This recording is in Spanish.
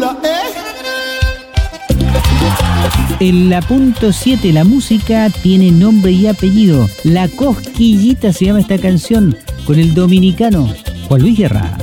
chula, En la punto 7, la música tiene nombre y apellido. La Cosquillita se llama esta canción, con el dominicano Juan Luis Guerra.